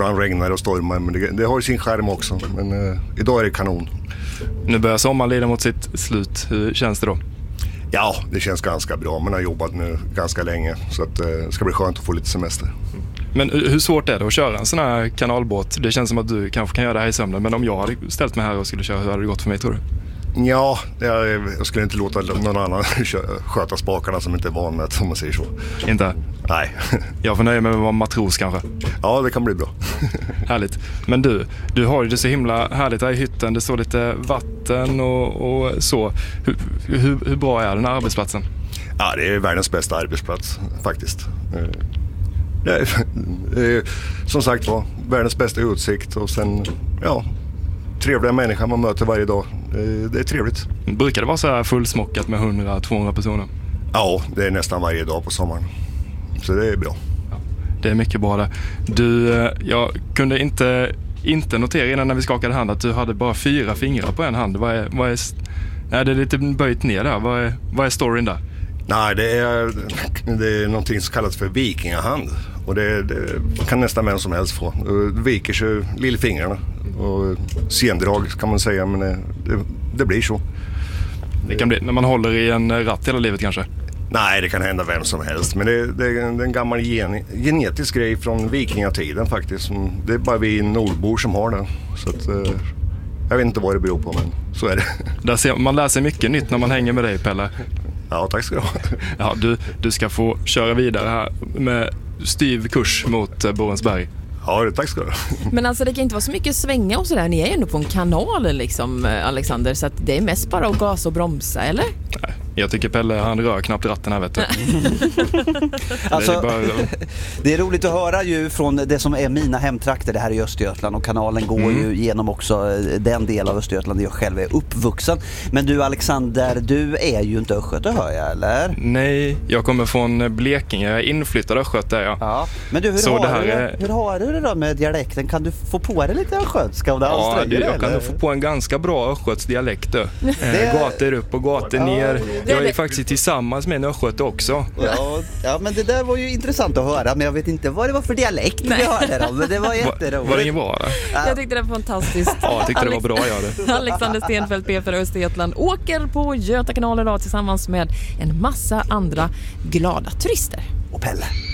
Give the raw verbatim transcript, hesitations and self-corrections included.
ibland regnar och stormar, men det, det har ju sin skärm också. Men uh, idag är det kanon. Nu börjar sommaren lida mot sitt slut. Hur känns det då? Ja, det känns ganska bra. Man har jobbat nu ganska länge, så att, uh, det ska bli skönt att få lite semester. Men hur svårt är det att köra en sån här kanalbåt? Det känns som att du kanske kan göra det här i sömnen, men om jag hade ställt mig här och skulle köra, hur hade det gått för mig, tror du? Ja, jag, jag skulle inte låta någon annan sköta spakarna som inte är van med, om man säger så. Inte? Nej. Jag får nöja mig med att vara matros kanske. Ja, det kan bli bra. Härligt. Men du, du har ju det så himla härligt här i hytten. Det står lite vatten och, och så. Hur, hur, hur bra är den här arbetsplatsen? Ja, det är världens bästa arbetsplats faktiskt. Det är, det är, som sagt var, världens bästa utsikt och sen, ja, trevliga människor man möter varje dag. Det är trevligt. Brukar det vara så här fullsmockat med hundra till tvåhundra personer? Ja, det är nästan varje dag på sommaren. Så det är bra. Ja, det är mycket bra där. Du, jag kunde inte, inte notera innan när vi skakade hand att du hade bara fyra fingrar på en hand. Vad är, vad är, är det lite böjt ner där? Vad är, vad är storyn där? Nej, det är, det är någonting som kallas för vikingahand. Och det, det kan nästan vem som helst få. Det viker sig lillfingrarna. Och sendrag kan man säga, men det, det blir så. Det kan bli när man håller i en ratt hela livet kanske? Nej, det kan hända vem som helst. Men det, det är en gammal gen, genetisk grej från vikingatiden faktiskt. Det är bara vi nordbor som har den. Så att, jag vet inte vad det beror på, men så är det. Där ser, man lär sig mycket nytt när man hänger med dig, Pelle. Ja, tack ska du ha. Ja, du, du ska få köra vidare här med styv kurs mot Borensberg. Ja, tack ska du ha. Men alltså det kan inte vara så mycket svänga och sådär. Ni är ju ändå på en kanal liksom, Alexander. Så att det är mest bara att gasa och bromsa, eller? Nej, jag tycker Pelle, han rör knappt ratten här, vet du. Alltså, det, är bara... det är roligt att höra ju från det som är mina hemtrakter, det här i Östergötland. Och kanalen går mm. ju genom också den del av Östergötland där jag själv är uppvuxen. Men du, Alexander, du är ju inte östgöte, hör jag, eller? Nej, jag kommer från Blekinge. Jag är inflyttad östgöte, ja. Ja. Men du, hur, Så har, det här du, är... hur har du det då med dialekten? Kan du få på dig lite östgötska? Ja, det, jag kan nog få på en ganska bra östgöts dialekt. Det... Gator upp och gator ja, ner. Jag är faktiskt tillsammans med en östgöte också. Ja, ja, men det där var ju intressant att höra. Men jag vet inte vad det var för dialekt vi hörde då. Men det var jätteroligt. Var det ingen bra? Ja. Jag tyckte det var fantastiskt. Ja, jag tyckte Alex... det var bra, jag det. Alexander Stenfeldt, P för Östergötland, åker på Göta kanal idag tillsammans med en massa andra glada turister. Och Pelle.